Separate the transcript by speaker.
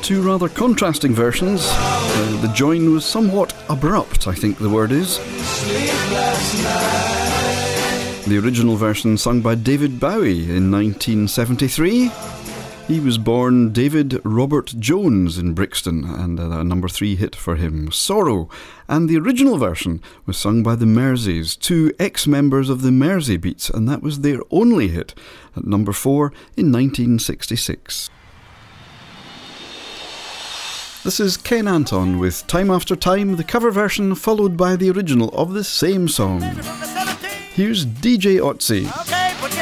Speaker 1: two rather contrasting versions. The join was somewhat abrupt, I think the word is. The original version sung by David Bowie in 1973. He was born David Robert Jones in Brixton, and a number 3 hit for him, Sorrow. And the original version was sung by the Merseys, 2 ex-members of the Mersey Beats, and that was their only hit at number 4 in 1966. This is Ken Anton with Time After Time, the cover version followed by the original of the same song. Here's DJ Otzi.